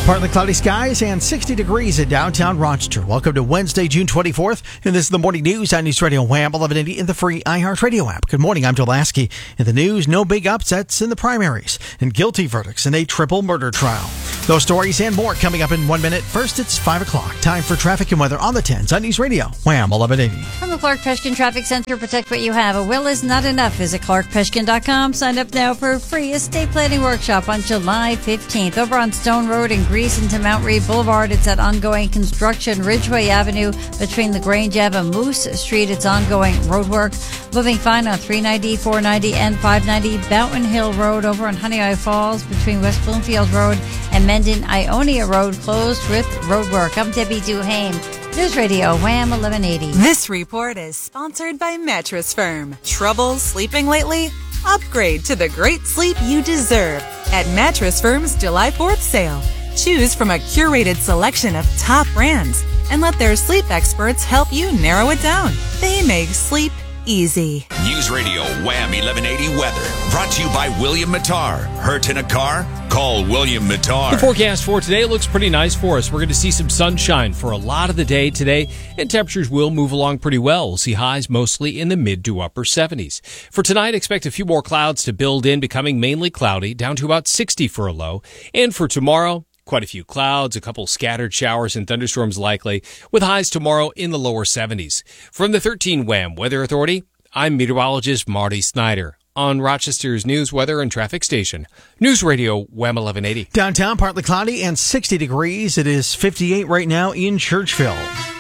Partly cloudy skies and 60 degrees in downtown Rochester. Welcome to Wednesday, June 24th. And this is the morning news on News Radio Wham 1180 in the free iHeartRadio app. Good morning, I'm Joe Lasky. In the news, no big upsets in the primaries and guilty verdicts in a triple murder trial. Those stories and more coming up in 1 minute. First, it's 5 o'clock. Time for traffic and weather on the 10s on News Radio Wham 1180. From the Clark Peshkin Traffic Center, protect what you have. A will is not enough. Visit ClarkPeshkin.com. Sign up now for a free estate planning workshop on July 15th. Over on Stone Road in Greece into Mount Reed Boulevard, it's at ongoing construction. Ridgeway Avenue between LaGrange Ave and Moose Street, it's ongoing road work. Moving fine on 390, 490, and 590. Boughton Hill Road over on Honeoye Falls between West Bloomfield Road and Mendon Ionia Road closed with road work. I'm Debbie Duhame. News Radio Wham 1180. This report is sponsored by Mattress Firm. Trouble sleeping lately? Upgrade to the great sleep you deserve at Mattress Firm's July 4th sale. Choose from a curated selection of top brands and let their sleep experts help you narrow it down. They make sleep easy. News Radio Wham 1180 weather brought to you by William Mattar. Hurt in a car? Call William Mattar. The forecast for today looks pretty nice for us. We're going to see some sunshine for a lot of the day today, and temperatures will move along pretty well. We'll see highs mostly in the mid to upper 70s. For tonight, expect a few more clouds to build in, becoming mainly cloudy, down to about 60 for a low. And for tomorrow, quite a few clouds, a couple scattered showers and thunderstorms likely, with highs tomorrow in the lower 70s. From the 13 Wham Weather Authority, I'm meteorologist Marty Snyder on Rochester's news, weather, and traffic station. News Radio Wham 1180. Downtown, partly cloudy and 60 degrees. It is 58 right now in Churchville.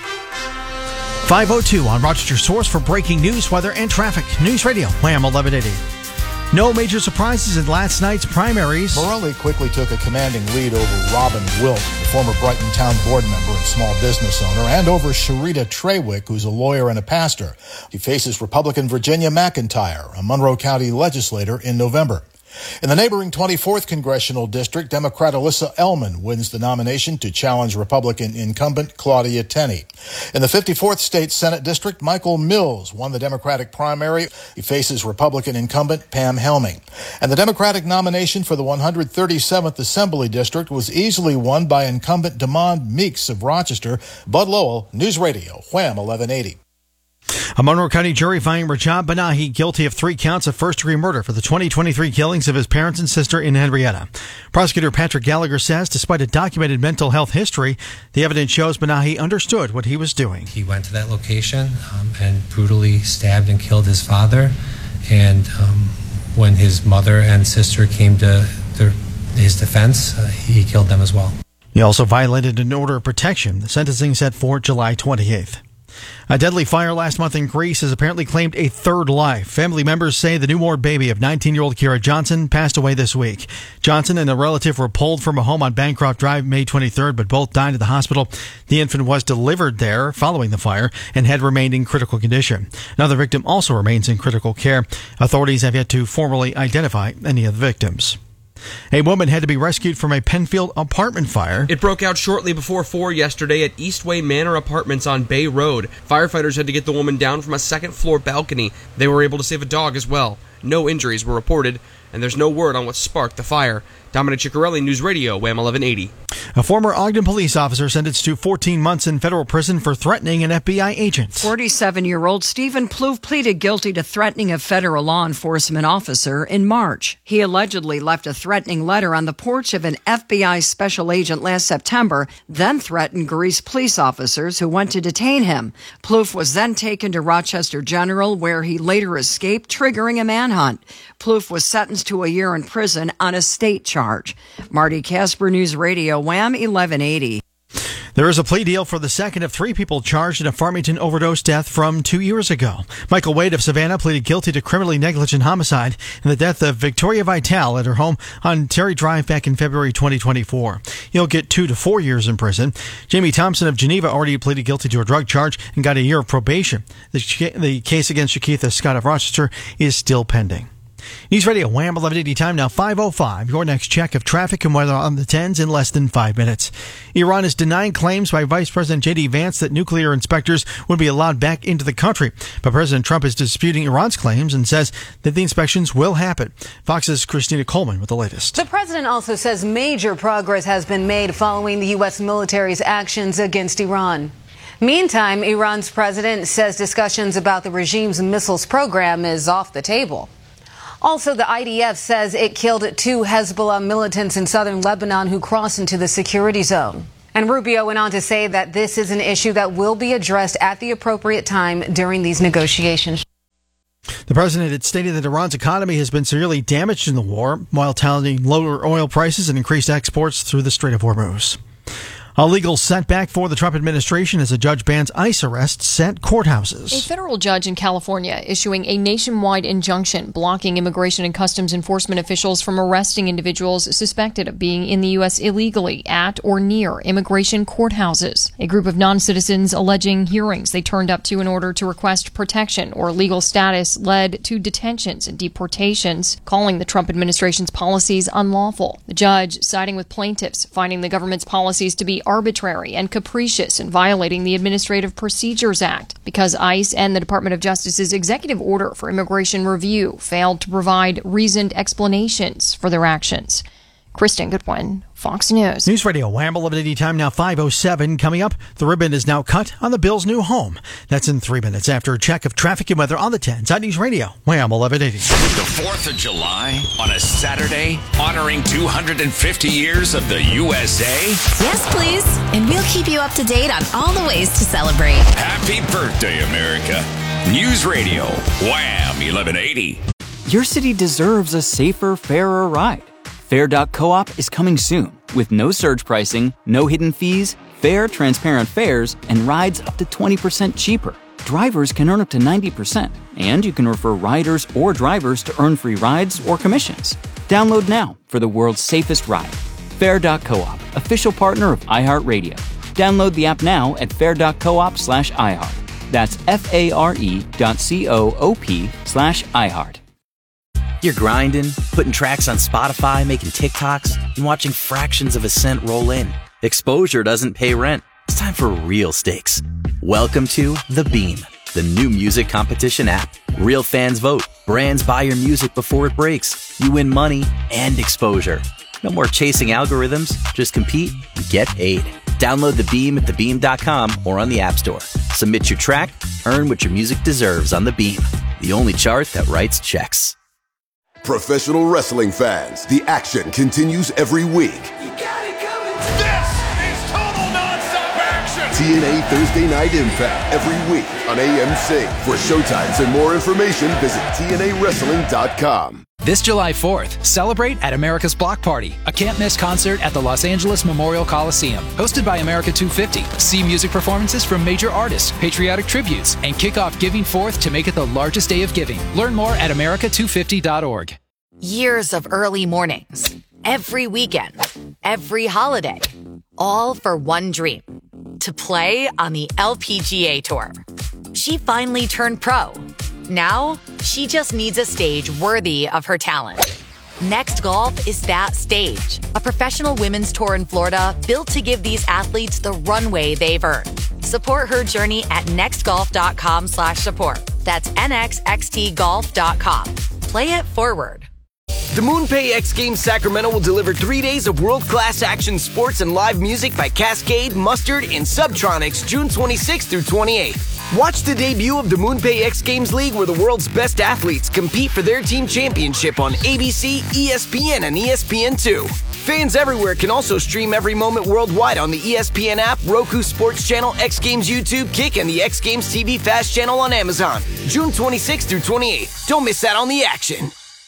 5:02 on Rochester's source for breaking news, weather, and traffic. News Radio Wham 1180. No major surprises in last night's primaries. Morelli quickly took a commanding lead over Robin Wilt, the former Brighton Town Board member and small business owner, and over Sharita Trawick, who's a lawyer and a pastor. He faces Republican Virginia McIntyre, a Monroe County legislator, in November. In the neighboring 24th Congressional District, Democrat Alyssa Ellman wins the nomination to challenge Republican incumbent Claudia Tenney. In the 54th State Senate District, Michael Mills won the Democratic primary. He faces Republican incumbent Pam Helming. And the Democratic nomination for the 137th Assembly District was easily won by incumbent Demond Meeks of Rochester. Bud Lowell, News Radio, Wham 1180. A Monroe County jury finding Rajab Banahi guilty of 3 counts of first-degree murder for the 2023 killings of his parents and sister in Henrietta. Prosecutor Patrick Gallagher says despite a documented mental health history, the evidence shows Banahi understood what he was doing. He went to that location and brutally stabbed and killed his father. And when his mother and sister came to his defense, he killed them as well. He also violated an order of protection. The sentencing set for July 28th. A deadly fire last month in Greece has apparently claimed a third life. Family members say the newborn baby of 19-year-old Kira Johnson passed away this week. Johnson and a relative were pulled from a home on Bancroft Drive May 23rd, but both died at the hospital. The infant was delivered there following the fire and had remained in critical condition. Another victim also remains in critical care. Authorities have yet to formally identify any of the victims. A woman had to be rescued from a Penfield apartment fire. It broke out shortly before 4 yesterday at Eastway Manor Apartments on Bay Road. Firefighters had to get the woman down from a second-floor balcony. They were able to save a dog as well. No injuries were reported, and there's no word on what sparked the fire. Dominic Ciccarelli, News Radio, Wham 1180. A former Ogden police officer sentenced to 14 months in federal prison for threatening an FBI agent. 47-year-old Stephen Plouffe pleaded guilty to threatening a federal law enforcement officer in March. He allegedly left a threatening letter on the porch of an FBI special agent last September, then threatened Greece police officers who went to detain him. Plouffe was then taken to Rochester General, where he later escaped, triggering a manhunt. Plouffe was sentenced to a year in prison on a state charge. Marty Casper, News Radio, Wham 1180. There is a plea deal for the second of 3 people charged in a Farmington overdose death from 2 years ago. Michael Wade of Savannah pleaded guilty to criminally negligent homicide in the death of Victoria Vitale at her home on Terry Drive back in February 2024. He'll get 2 to 4 years in prison. Jamie Thompson of Geneva already pleaded guilty to a drug charge and got a year of probation. The case against Shakitha Scott of Rochester is still pending. News Radio Wham 1180 time now 5:05. Your next check of traffic and weather on the 10s in less than 5 minutes. Iran is denying claims by Vice President J.D. Vance that nuclear inspectors would be allowed back into the country. But President Trump is disputing Iran's claims and says that the inspections will happen. Fox's Christina Coleman with the latest. The president also says major progress has been made following the U.S. military's actions against Iran. Meantime, Iran's president says discussions about the regime's missiles program is off the table. Also, the IDF says it killed 2 Hezbollah militants in southern Lebanon who crossed into the security zone. And Rubio went on to say that this is an issue that will be addressed at the appropriate time during these negotiations. The president had stated that Iran's economy has been severely damaged in the war, while touting lower oil prices and increased exports through the Strait of Hormuz. A legal setback for the Trump administration as a judge bans ICE arrests at courthouses. A federal judge in California issuing a nationwide injunction blocking Immigration and Customs Enforcement officials from arresting individuals suspected of being in the U.S. illegally at or near immigration courthouses. A group of non-citizens alleging hearings they turned up to in order to request protection or legal status led to detentions and deportations, calling the Trump administration's policies unlawful. The judge siding with plaintiffs, finding the government's policies to be arbitrary and capricious and violating the Administrative Procedures Act because ICE and the Department of Justice's executive order for immigration review failed to provide reasoned explanations for their actions. Kristen Goodwin, Fox News. News Radio Wham 1180 time now 5:07. Coming up, the ribbon is now cut on the Bills' new home. That's in 3 minutes after a check of traffic and weather on the 10s on News Radio Wham 1180. The 4th of July on a Saturday, honoring 250 years of the USA. Yes, please. And we'll keep you up to date on all the ways to celebrate. Happy birthday, America. News Radio Wham 1180. Your city deserves a safer, fairer ride. Fair.coop is coming soon with no surge pricing, no hidden fees, fair, transparent fares, and rides up to 20% cheaper. Drivers can earn up to 90%, and you can refer riders or drivers to earn free rides or commissions. Download now for the world's safest ride. Fair.coop, official partner of iHeartRadio. Download the app now at fair.coop/iHeart. That's FARE.coop/iHeart. You're grinding, putting tracks on Spotify, making TikToks, and watching fractions of a cent roll in. Exposure doesn't pay rent. It's time for real stakes. Welcome to The Beam, the new music competition app. Real fans vote. Brands buy your music before it breaks. You win money and exposure. No more chasing algorithms. Just compete and get paid. Download The Beam at thebeam.com or on the App Store. Submit your track, earn what your music deserves on The Beam, the only chart that writes checks. Professional wrestling fans, the action continues every week. You got it coming. This is total nonstop action. TNA Thursday Night Impact every week on AMC. For showtimes and more information, visit TNAWrestling.com. This July 4th, celebrate at America's Block Party, a can't-miss concert at the Los Angeles Memorial Coliseum. Hosted by America 250. See music performances from major artists, patriotic tributes, and kick off Giving Forth to make it the largest day of giving. Learn more at America250.org. Years of early mornings, every weekend, every holiday, all for one dream, to play on the LPGA Tour. She finally turned pro. Now, she just needs a stage worthy of her talent. Next Golf is that stage, a professional women's tour in Florida built to give these athletes the runway they've earned. Support her journey at nextgolf.com/support. That's nxxtgolf.com. Play it forward. The MoonPay X Games Sacramento will deliver 3 days of world-class action sports and live music by Cascade, Mustard, and Subtronics June 26th through 28th. Watch the debut of the MoonPay X Games League where the world's best athletes compete for their team championship on ABC, ESPN, and ESPN2. Fans everywhere can also stream every moment worldwide on the ESPN app, Roku Sports Channel, X Games YouTube, Kick, and the X Games TV Fast Channel on Amazon. June 26th through 28th. Don't miss out on the action.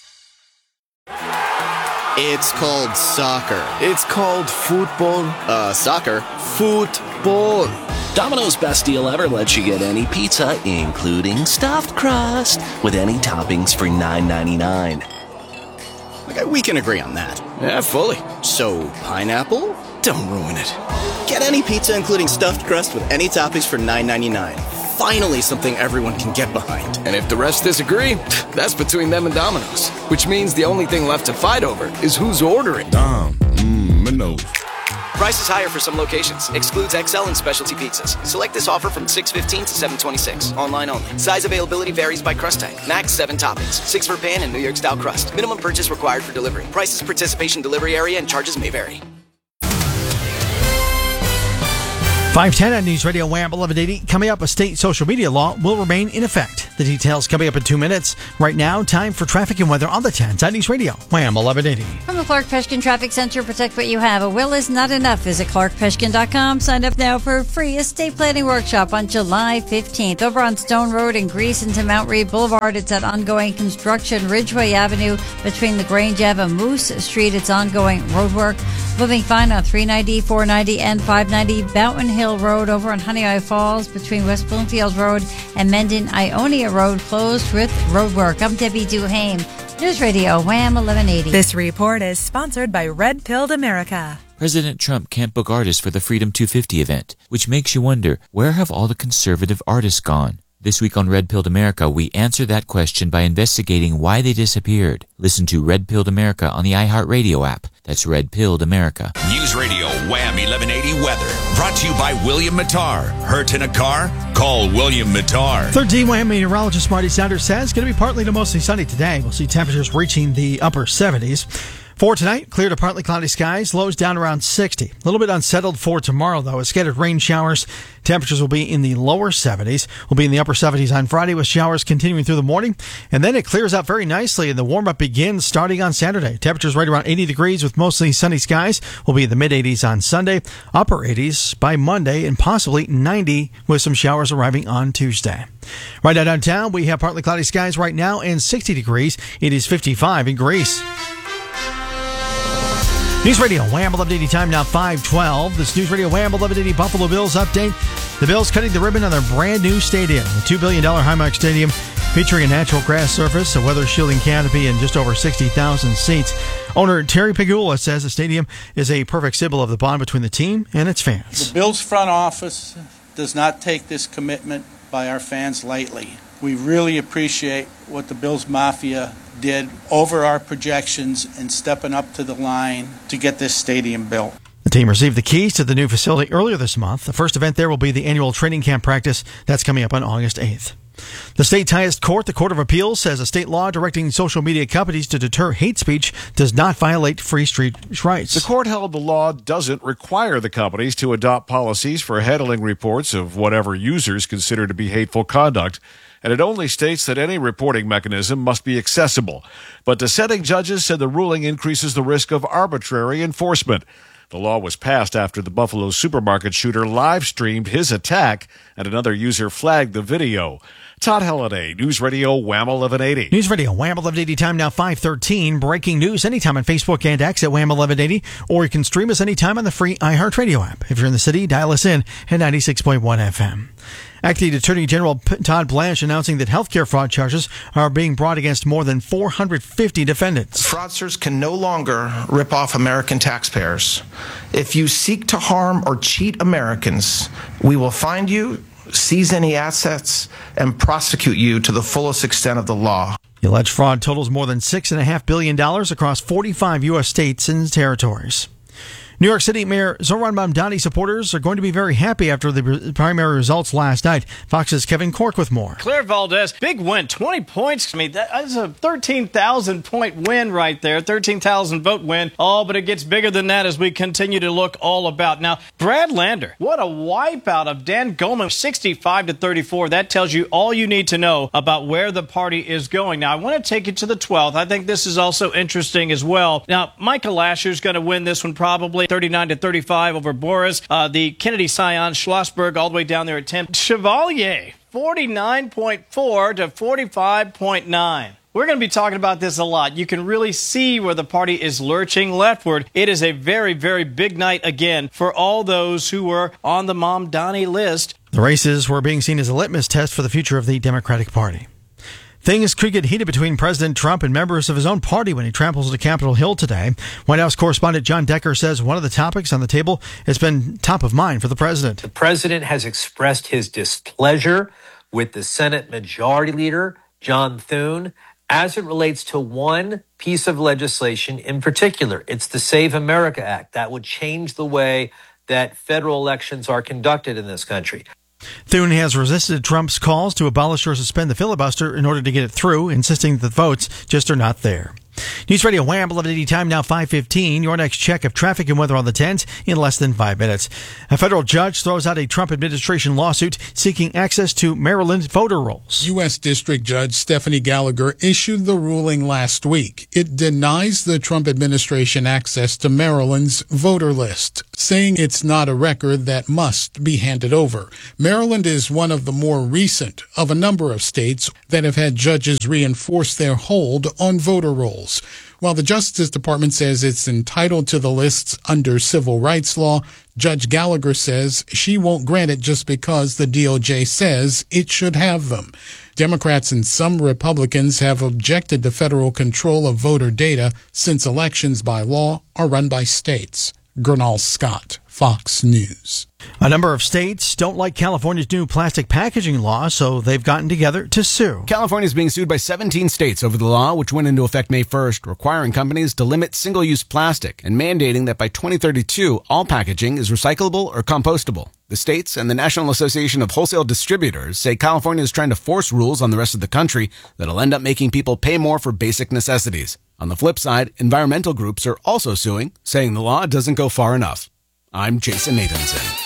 It's called soccer. It's called football. Soccer. Football. Domino's best deal ever lets you get any pizza, including stuffed crust, with any toppings for $9.99. Okay, we can agree on that. Yeah, fully. So, pineapple? Don't ruin it. Get any pizza, including stuffed crust, with any toppings for $9.99. Finally, something everyone can get behind. And if the rest disagree, that's between them and Domino's. Which means the only thing left to fight over is who's ordering. Domino's. Price is higher for some locations. Excludes XL and specialty pizzas. Select this offer from 6/15 to 7/26. Online only. Size availability varies by crust type. Max 7 toppings. 6 for pan and New York style crust. Minimum purchase required for delivery. Prices, participation, delivery area, and charges may vary. 510 on News Radio Wham 1180. Coming up, a state social media law will remain in effect. The details coming up in 2 minutes. Right now, time for traffic and weather on the 10s on News Radio Wham 1180. From the Clark Peshkin Traffic Center, protect what you have. A will is not enough. Visit clarkpeshkin.com. Sign up now for a free estate planning workshop on July 15th. Over on Stone Road in Greece into Mount Read Boulevard, it's at ongoing construction. Ridgeway Avenue between the Grange Ave and Moose Street, it's ongoing road work. Moving fine on 390, 490, and 590. Mountain Hill Road over on Honey Eye Falls between West Bloomfield Road and Mendon Ionia Road closed with road work. I'm Debbie Duhame. News Radio Wham 1180. This report is sponsored by Red Pilled America. President Trump can't book artists for the Freedom 250 event, which makes you wonder, where have all the conservative artists gone? This week on Red Pilled America, we answer that question by investigating why they disappeared. Listen to Red Pilled America on the iHeartRadio app. That's Red Pilled America. News Radio Wham 1180 weather. Brought to you by William Mattar. Hurt in a car? Call William Mattar. 13 Wham meteorologist Marty Sanders says it's going to be partly to mostly sunny today. We'll see temperatures reaching the upper 70s. For tonight, clear to partly cloudy skies, lows down around 60. A little bit unsettled for tomorrow, though, with scattered rain showers. Temperatures will be in the lower 70s. We'll be in the upper 70s on Friday with showers continuing through the morning. And then it clears out very nicely, and the warm-up begins starting on Saturday. Temperatures right around 80 degrees with mostly sunny skies. We'll be in the mid-80s on Sunday, upper 80s by Monday, and possibly 90 with some showers arriving on Tuesday. Right now downtown, we have partly cloudy skies right now and 60 degrees. It is 55 in Greece. News Radio Wham 1180 time now 5:12. This News Radio Wham 1180 Buffalo Bills update. The Bills cutting the ribbon on their brand new stadium, the $2 billion Highmark Stadium, featuring a natural grass surface, a weather shielding canopy, and just over 60,000 seats. Owner Terry Pegula says the stadium is a perfect symbol of the bond between the team and its fans. The Bills front office does not take this commitment by our fans lightly. We really appreciate what the Bills Mafia did over our projections and stepping up to the line to get this stadium built. The team received the keys to the new facility earlier this month. The first event there will be the annual training camp practice. That's coming up on August 8th. The state's highest court, the Court of Appeals, says a state law directing social media companies to deter hate speech does not violate free speech rights. The court held the law doesn't require the companies to adopt policies for handling reports of whatever users consider to be hateful conduct, and it only states that any reporting mechanism must be accessible. But dissenting judges said the ruling increases the risk of arbitrary enforcement. The law was passed after the Buffalo supermarket shooter live-streamed his attack, and another user flagged the video. Todd Halliday, News Radio Wham 1180. News Radio Wham 1180 time now 5:13. Breaking news anytime on Facebook and X at Wham 1180, or you can stream us anytime on the free iHeartRadio app. If you're in the city, dial us in at 96.1 FM. Acting Attorney General Todd Blanche announcing that healthcare fraud charges are being brought against more than 450 defendants. Fraudsters can no longer rip off American taxpayers. If you seek to harm or cheat Americans, we will find you, seize any assets, and prosecute you to the fullest extent of the law. The alleged fraud totals more than $6.5 billion across 45 U.S. states and territories. New York City Mayor Zohran Mamdani supporters are going to be very happy after the primary results last night. Fox's Kevin Cork with more. Claire Valdez, big win, 20 points. I mean, that's a 13,000-point win right there, 13,000 vote win. Oh, but it gets bigger than that as we continue to look all about. Now, Brad Lander, what a wipeout of Dan Goldman, 65-34. That tells you all you need to know about where the party is going. Now, I want to take you to the 12th. I think this is also interesting as well. Now, Michael Asher's going to win this one probably. 39-35 over Boris. The Kennedy Scion, Schlossberg, all the way down there at 10. Chevalier, 49.4 to 45.9. We're going to be talking about this a lot. You can really see where the party is lurching leftward. It is a very, very big night again for all those who were on the Mamdani list. The races were being seen as a litmus test for the future of the Democratic Party. Things could get heated between President Trump and members of his own party when he tramples to Capitol Hill today. White House correspondent John Decker says one of the topics on the table has been top of mind for the president. The president has expressed his displeasure with the Senate Majority Leader, John Thune, as it relates to one piece of legislation in particular. It's the Save America Act. That would change the way that federal elections are conducted in this country. Thune has resisted Trump's calls to abolish or suspend the filibuster in order to get it through, insisting that the votes just are not there. News Radio Wham, 1180 time now 5:15. Your next check of traffic and weather on the 10s in less than 5 minutes. A federal judge throws out a Trump administration lawsuit seeking access to Maryland voter rolls. U.S. District Judge Stephanie Gallagher issued the ruling last week. It denies the Trump administration access to Maryland's voter list, saying it's not a record that must be handed over. Maryland is one of the more recent of a number of states that have had judges reinforce their hold on voter rolls. While the Justice Department says it's entitled to the lists under civil rights law, Judge Gallagher says she won't grant it just because the DOJ says it should have them. Democrats and some Republicans have objected to federal control of voter data since elections by law are run by states. Gernal Scott, Fox News. A number of states don't like California's new plastic packaging law, so they've gotten together to sue. California is being sued by 17 states over the law, which went into effect May 1st, requiring companies to limit single-use plastic and mandating that by 2032, all packaging is recyclable or compostable. The states and the National Association of Wholesale Distributors say California is trying to force rules on the rest of the country that'll end up making people pay more for basic necessities. On the flip side, environmental groups are also suing, saying the law doesn't go far enough. I'm Jason Nathanson.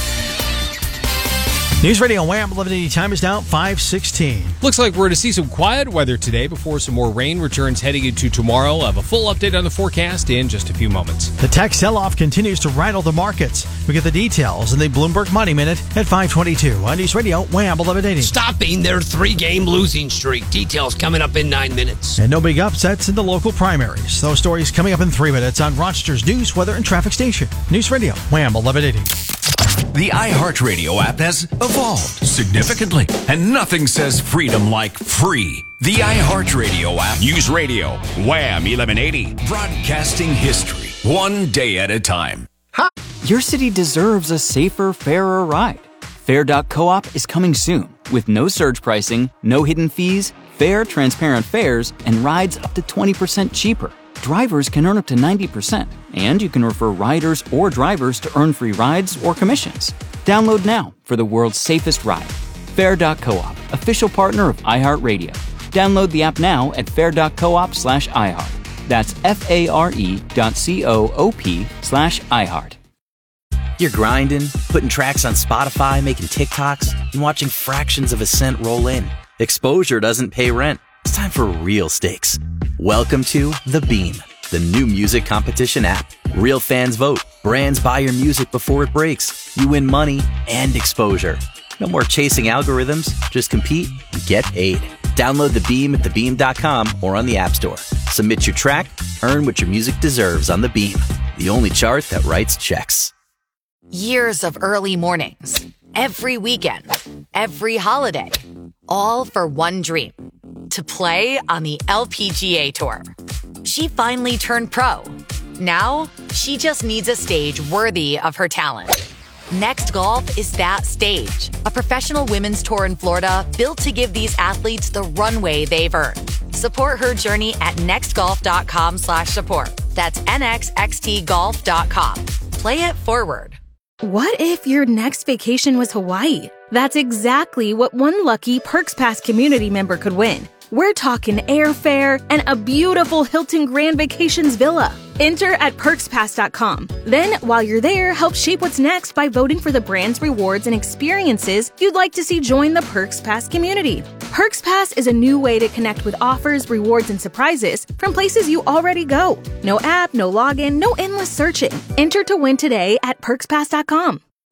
News Radio Wham, 1180 time is now 5:16. Looks like we're going to see some quiet weather today before some more rain returns heading into tomorrow. I'll have a full update on the forecast in just a few moments. The tech sell-off continues to rattle the markets. We get the details in the Bloomberg Money Minute at 5:22 on News Radio Wham, 1180. Stopping their 3-game losing streak. Details coming up in 9 minutes. And no big upsets in the local primaries. Those stories coming up in 3 minutes on Rochester's news, weather, and traffic station. News Radio Wham, 1180. The iHeartRadio app has evolved significantly, and nothing says freedom like free. The iHeartRadio app. News Radio, Wham 1180, broadcasting history, one day at a time. Your city deserves a safer, fairer ride. Fair.coop is coming soon with no surge pricing, no hidden fees, fair, transparent fares, and rides up to 20% cheaper. Drivers can earn up to 90%, and you can refer riders or drivers to earn free rides or commissions. Download now for the world's safest ride. Fair.coop, official partner of iHeartRadio. Download the app now at fair.coop/iHeart. That's FARE.coop/iHeart. You're grinding, putting tracks on Spotify, making TikToks, and watching fractions of a cent roll in. Exposure doesn't pay rent. It's time for real stakes. Welcome to The Beam, the new music competition app. Real fans vote. Brands buy your music before it breaks. You win money and exposure. No more chasing algorithms. Just compete and get paid. Download The Beam at thebeam.com or on the App Store. Submit your track, earn what your music deserves on The Beam, the only chart that writes checks. Years of early mornings, every weekend, every holiday, all for one dream, to play on the LPGA Tour. She finally turned pro. Now, she just needs a stage worthy of her talent. Next Golf is that stage, a professional women's tour in Florida built to give these athletes the runway they've earned. Support her journey at nextgolf.com/support. That's nxxtgolf.com. Play it forward. What if your next vacation was Hawaii? That's exactly what one lucky Perks Pass community member could win. We're talking airfare and a beautiful Hilton Grand Vacations villa. Enter at perkspass.com. Then, while you're there, help shape what's next by voting for the brands, rewards, and experiences you'd like to see join the Perks Pass community. Perks Pass is a new way to connect with offers, rewards, and surprises from places you already go. No app, no login, no endless searching. Enter to win today at perkspass.com.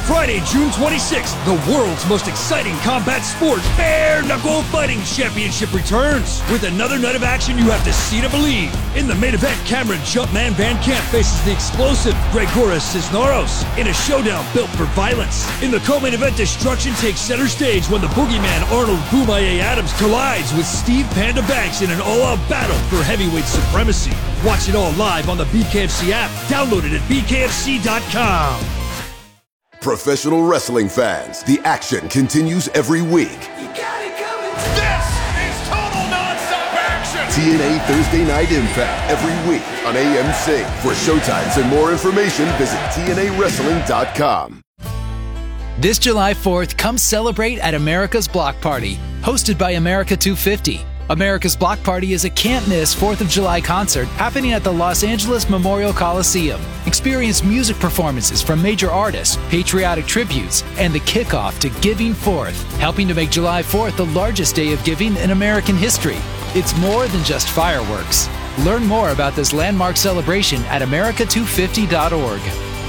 Friday, June 26th, the world's most exciting combat sport, Bare Knuckle Fighting Championship returns with another night of action you have to see to believe. In the main event, Cameron Jumpman Van Camp faces the explosive Gregoras Cisneros in a showdown built for violence. In the co-main event, destruction takes center stage when the boogeyman Arnold Boomaye Adams collides with Steve Panda Banks in an all-out battle for heavyweight supremacy. Watch it all live on the BKFC app. Download it at bkfc.com. Professional wrestling fans, the action continues every week. This is total non-stop action! TNA Thursday Night Impact every week on AMC. For showtimes and more information, visit TNAWrestling.com. This July 4th, come celebrate at America's Block Party, hosted by America 250. America's Block Party is a can't-miss 4th of July concert happening at the Los Angeles Memorial Coliseum. Experience music performances from major artists, patriotic tributes, and the kickoff to Giving Forth, helping to make July 4th the largest day of giving in American history. It's more than just fireworks. Learn more about this landmark celebration at america250.org.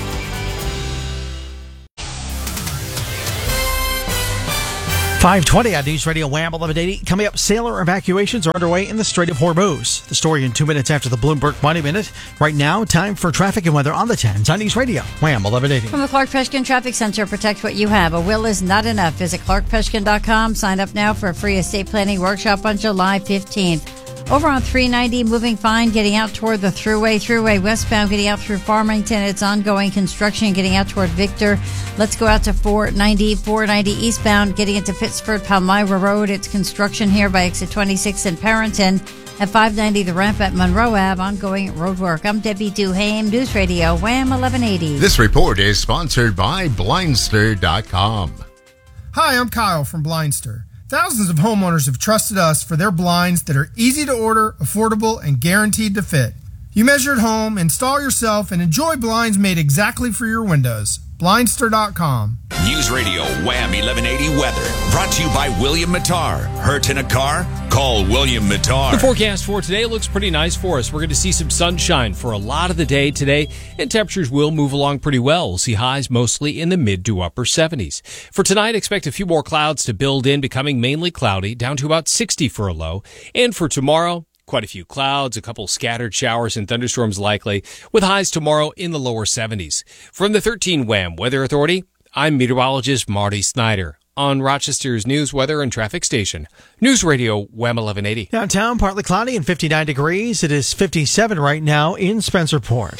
5:20 on News Radio Wham 1180. Coming up, sailor evacuations are underway in the Strait of Hormuz. The story in 2 minutes after the Bloomberg Money Minute. Right now, time for traffic and weather on the 10s on News Radio Wham 1180. From the Clark Peshkin Traffic Center, protect what you have. A will is not enough. Visit clarkpeshkin.com. Sign up now for a free estate planning workshop on July 15th. Over on 390, moving fine, getting out toward the Thruway westbound, getting out through Farmington. It's ongoing construction, getting out toward Victor. Let's go out to 490 eastbound, getting into Pittsford, Palmyra Road. It's construction here by exit 26 in Parrington. At 590, the ramp at Monroe Ave, ongoing road work. I'm Debbie Duhame, News Radio, Wham 1180. This report is sponsored by Blindster.com. Hi, I'm Kyle from Blindster. Thousands of homeowners have trusted us for their blinds that are easy to order, affordable, and guaranteed to fit. You measure at home, install yourself, and enjoy blinds made exactly for your windows. Blindster.com. News Radio Wham 1180 weather brought to you by William Mattar. Hurt in a car? Call William Mattar. The forecast for today looks pretty nice for us. We're going to see some sunshine for a lot of the day today, and temperatures will move along pretty well. We'll see highs mostly in the mid to upper 70s. For tonight, expect a few more clouds to build in, becoming mainly cloudy, down to about 60 for a low. And for tomorrow, quite a few clouds, a couple scattered showers and thunderstorms likely, with highs tomorrow in the lower 70s. From the 13 Wham Weather Authority, I'm meteorologist Marty Snyder on Rochester's news, weather, and traffic station. News Radio Wham 1180. Downtown, partly cloudy and 59 degrees. It is 57 right now in Spencerport.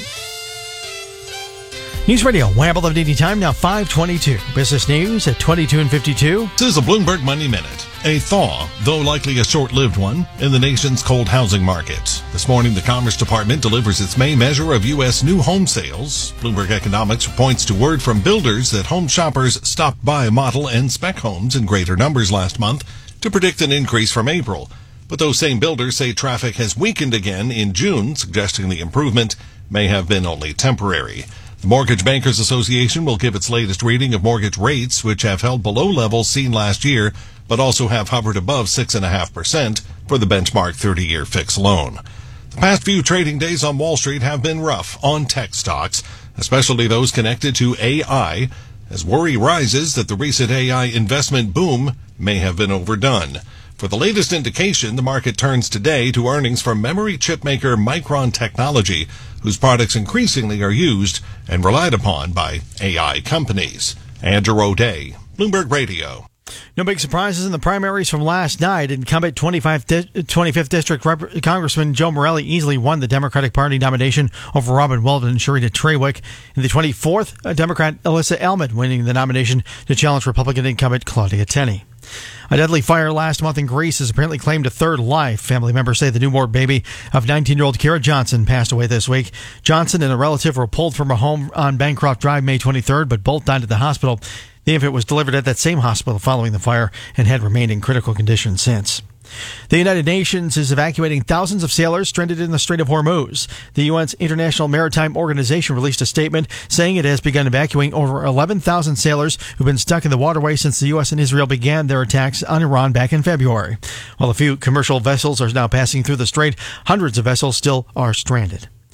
News Radio Wham 1180 time now 5:22. Business news at 22 and 52. This is a Bloomberg Money Minute. A thaw, though likely a short-lived one, in the nation's cold housing market. This morning, the Commerce Department delivers its May measure of U.S. new home sales. Bloomberg Economics points to word from builders that home shoppers stopped by model and spec homes in greater numbers last month to predict an increase from April. But those same builders say traffic has weakened again in June, suggesting the improvement may have been only temporary. The Mortgage Bankers Association will give its latest reading of mortgage rates, which have held below levels seen last year, but also have hovered above 6.5% for the benchmark 30-year fixed loan. The past few trading days on Wall Street have been rough on tech stocks, especially those connected to AI, as worry rises that the recent AI investment boom may have been overdone. For the latest indication, the market turns today to earnings from memory chip maker Micron Technology, whose products increasingly are used and relied upon by AI companies. Andrew O'Day, Bloomberg Radio. No big surprises in the primaries from last night. Incumbent 25th District Congressman Joe Morelli easily won the Democratic Party nomination over Robin Weldon and Sharita Trawick. In the 24th, Democrat Alyssa Elman winning the nomination to challenge Republican incumbent Claudia Tenney. A deadly fire last month in Greece has apparently claimed a third life. Family members say the newborn baby of 19-year-old Kira Johnson passed away this week. Johnson and a relative were pulled from a home on Bancroft Drive May 23rd, but both died at the hospital. The infant was delivered at that same hospital following the fire and had remained in critical condition since. The United Nations is evacuating thousands of sailors stranded in the Strait of Hormuz. The UN's International Maritime Organization released a statement saying it has begun evacuating over 11,000 sailors who've been stuck in the waterway since the U.S. and Israel began their attacks on Iran back in February. While a few commercial vessels are now passing through the strait, hundreds of vessels still are stranded.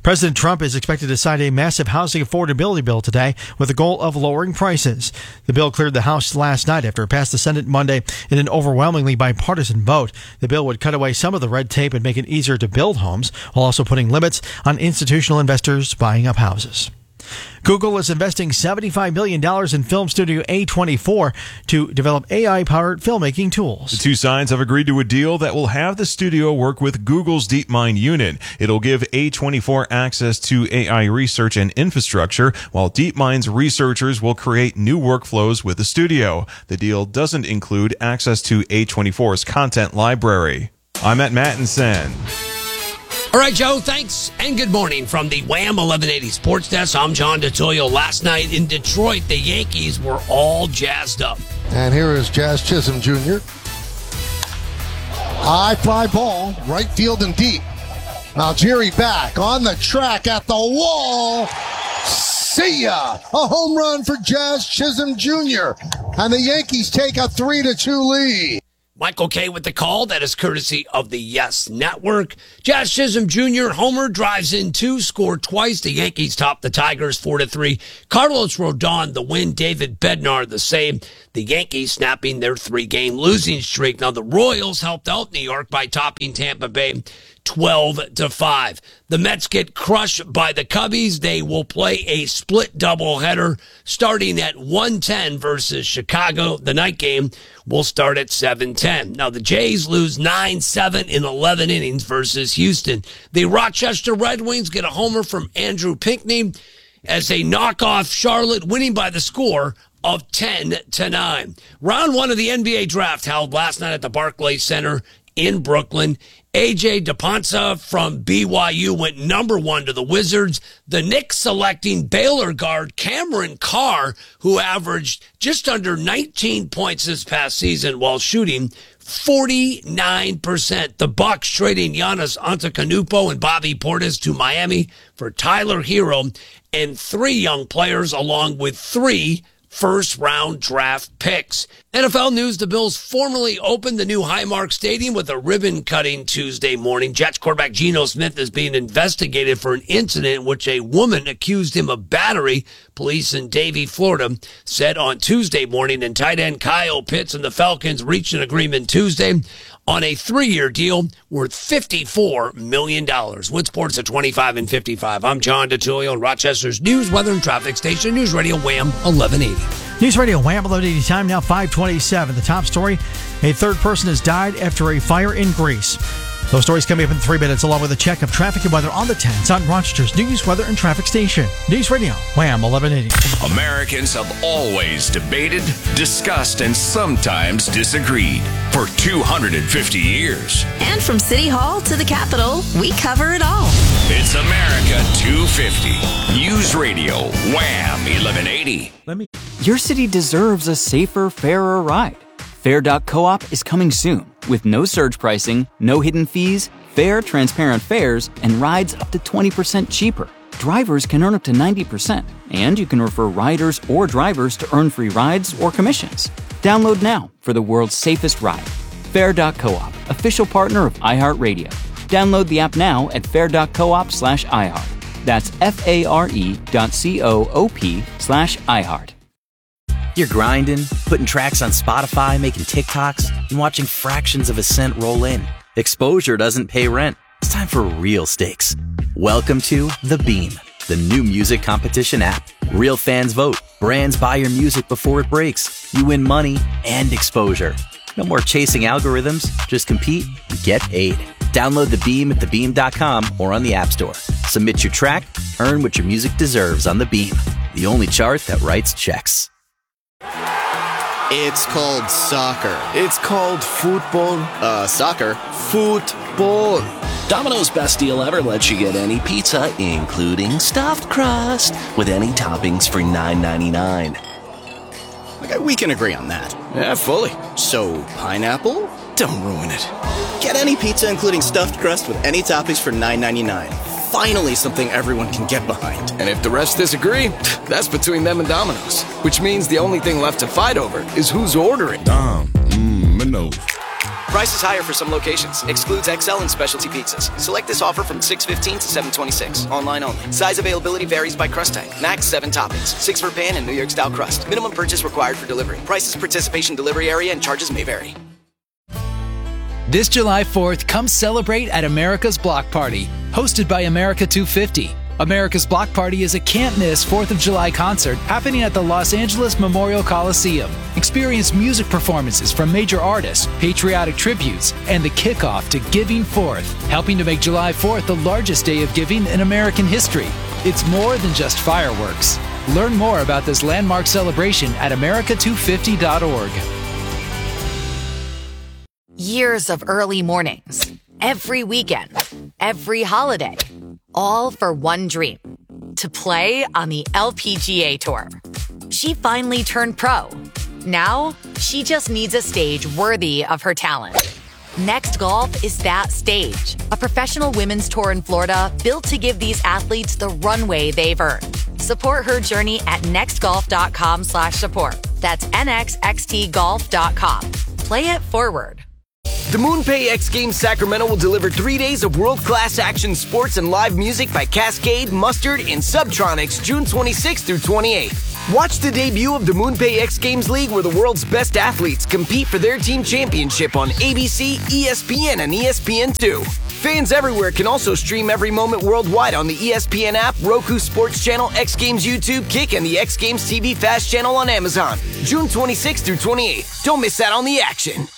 President Trump is expected to sign a massive housing affordability bill today with the goal of lowering prices. The bill cleared the House last night after it passed the Senate Monday in an overwhelmingly bipartisan vote. The bill would cut away some of the red tape and make it easier to build homes, while also putting limits on institutional investors buying up houses. Google is investing $75 million in film studio A24 to develop AI-powered filmmaking tools. The two sides have agreed to a deal that will have the studio work with Google's DeepMind unit. It'll give A24 access to AI research and infrastructure, while DeepMind's researchers will create new workflows with the studio. The deal doesn't include access to A24's content library. I'm at Mattinson. All right, Joe, thanks, and good morning from the Wham 1180 Sports Desk. I'm John DeToyo. Last night in Detroit, the Yankees were all jazzed up. And here is Jazz Chisholm Jr. High fly ball, right field and deep. Now Jerry back on the track at the wall. See ya! A home run for Jazz Chisholm Jr. And the Yankees take a 3-2 lead. Michael Kay with the call. That is courtesy of the Yes Network. Jazz Chisholm Jr. homer, drives in two, scored twice. The Yankees top the Tigers 4-3. Carlos Rodon the win. David Bednar the same. The Yankees snapping their 3-game losing streak. Now the Royals helped out New York by topping Tampa Bay 12-5. The Mets get crushed by the Cubbies. They will play a split doubleheader starting at 1:10 versus Chicago. The night game will start at 7:10. Now the Jays lose 9-7 in 11 innings versus Houston. The Rochester Red Wings get a homer from Andrew Pinckney as they knock off Charlotte, winning by the score of 10-9. Round 1 of the NBA draft held last night at the Barclays Center in Brooklyn. A.J. DePonsa from BYU went number 1 to the Wizards. The Knicks selecting Baylor guard Cameron Carr, who averaged just under 19 points this past season while shooting 49%. The Bucks trading Giannis Antetokounmpo and Bobby Portis to Miami for Tyler Hero and 3 young players along with 3 first-round draft picks. NFL news, the Bills formally opened the new Highmark Stadium with a ribbon cutting Tuesday morning. Jets quarterback Geno Smith is being investigated for an incident in which a woman accused him of battery. Police in Davie, Florida, said on Tuesday morning, and tight end Kyle Pitts and the Falcons reached an agreement Tuesday on a 3-year deal worth $54 million. Wood Sports at 25 and 55. I'm John DeTullio on Rochester's news, weather, and traffic station, News Radio Wham 1180. News Radio Wham 1180 time now 5:27. The top story, a third person has died after a fire in Greece. Those stories coming up in 3 minutes, along with a check of traffic and weather on the 10s on Rochester's news, weather, and traffic station. News Radio Wham 1180. Americans have always debated, discussed, and sometimes disagreed for 250 years. And from City Hall to the Capitol, we cover it all. It's America 250. News Radio Wham 1180. Your city deserves a safer, fairer ride. Fair.coop is coming soon with no surge pricing, no hidden fees, fair, transparent fares, and rides up to 20% cheaper. Drivers can earn up to 90%, and you can refer riders or drivers to earn free rides or commissions. Download now for the world's safest ride. Fair.coop, official partner of iHeartRadio. Download the app now at fair.coop/iHeart. That's FARE.coop/iHeart. You're grinding, putting tracks on Spotify, making TikToks, and watching fractions of a cent roll in. Exposure doesn't pay rent. It's time for real stakes. Welcome to The Beam, the new music competition app. Real fans vote. Brands buy your music before it breaks. You win money and exposure. No more chasing algorithms. Just compete and get paid. Download The Beam at thebeam.com or on the App Store. Submit your track, earn what your music deserves on The Beam, the only chart that writes checks. It's called soccer. It's called football. Soccer. Football. Domino's best deal ever lets you get any pizza, including stuffed crust, with any toppings for $9.99. Okay, we can agree on that. Yeah, fully. So, pineapple? Don't ruin it. Get any pizza, including stuffed crust, with any toppings for $9.99. Finally, something everyone can get behind. And if the rest disagree, that's between them and Domino's. Which means the only thing left to fight over is who's ordering. Domino's. Price is higher for some locations. Excludes XL and specialty pizzas. Select this offer from 6/15 to 7/26. Online only. Size availability varies by crust type. Max 7 toppings. 6 for pan and New York style crust. Minimum purchase required for delivery. Prices, participation, delivery area, and charges may vary. This July 4th, come celebrate at America's Block Party, hosted by America 250. America's Block Party is a can't-miss 4th of July concert happening at the Los Angeles Memorial Coliseum. Experience music performances from major artists, patriotic tributes, and the kickoff to Giving Fourth, helping to make July 4th the largest day of giving in American history. It's more than just fireworks. Learn more about this landmark celebration at america250.org. Years of early mornings, every weekend, every holiday, all for one dream, to play on the LPGA Tour. She finally turned pro. Now, she just needs a stage worthy of her talent. Next Golf is that stage, a professional women's tour in Florida built to give these athletes the runway they've earned. Support her journey at nextgolf.com/support. That's nxxtgolf.com. Play it forward. The MoonPay X Games Sacramento will deliver 3 days of world-class action sports and live music by Cascade, Mustard, and Subtronics June 26th through 28th. Watch the debut of the MoonPay X Games League where the world's best athletes compete for their team championship on ABC, ESPN, and ESPN2. Fans everywhere can also stream every moment worldwide on the ESPN app, Roku Sports Channel, X Games YouTube, Kick, and the X Games TV Fast Channel on Amazon. June 26th through 28th. Don't miss out on the action.